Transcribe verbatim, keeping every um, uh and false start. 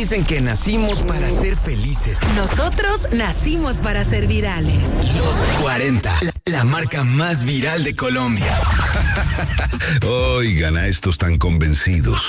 Dicen que nacimos para ser felices. Nosotros nacimos para ser virales. Los cuarenta, la, la marca más viral de Colombia. Oigan a estos tan convencidos.